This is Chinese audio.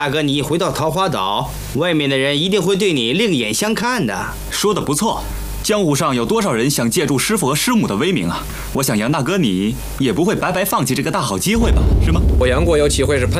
大哥，你一回到桃花岛，外面的人一定会对你另眼相看的。 说的不错，江湖上有多少人想借助师傅和师母的威名啊！我想杨大哥你也不会白白放弃这个大好机会吧？是吗？ 我杨过有岂会是喷